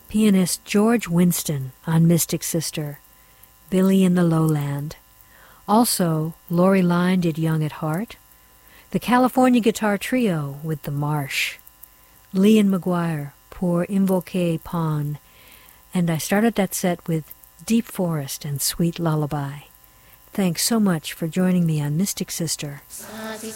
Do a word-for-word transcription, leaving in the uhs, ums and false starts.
Pianist George Winston on Mystic Sister, Billy in the Lowland. Also, Lori Line did Young at Heart. The California Guitar Trio with The Marsh. Lee and McGuire, Pour Invoquer Pon. And I started that set with Deep Forest and Sweet Lullaby. Thanks so much for joining me on Mystic Sister.